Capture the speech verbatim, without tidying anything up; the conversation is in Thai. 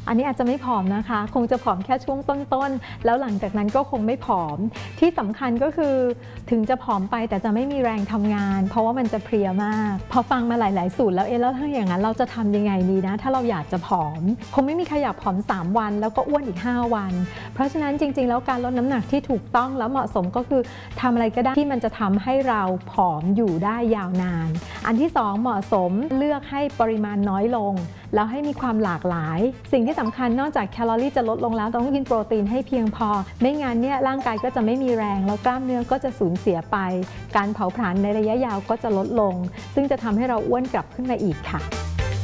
อันนี้อาจจะไม่ผอมนะคะคงจะผอมแค่ช่วงต้นๆแล้วหลังจากนั้นก็คงไม่ผอมที่สำคัญก็คือถึงจะผอมไปแต่จะไม่มีแรงทำงานเพราะว่ามันจะเพลียมากพอฟังมาหลายๆสูตรแล้วเอ๊ะแล้วถ้าอย่างนั้นเราจะทำยังไงดีนะถ้าเราอยากจะผอมคงไม่มีใครอยากผอมสามวันแล้วก็อ้วนอีกห้าวันเพราะฉะนั้นจริงๆแล้วการลดน้ำหนักที่ถูกต้องแล้วเหมาะสมก็คือทำอะไรก็ได้ที่มันจะทำให้เราผอมอยู่ได้ยาวนานอันที่สองเหมาะสมเลือกให้ปริมาณน้อยลงแล้วให้มีความหลากหลายสิ่งที่สำคัญนอกจากแคลอรี่จะลดลงแล้วต้องกินโปรตีนให้เพียงพอไม่งั้นเนี่ยร่างกายก็จะไม่มีแรงแล้วกล้ามเนื้อก็จะสูญเสียไปการเผาผลาญในระยะยาวก็จะลดลงซึ่งจะทำให้เราอ้วนกลับขึ้นมาอีกค่ะ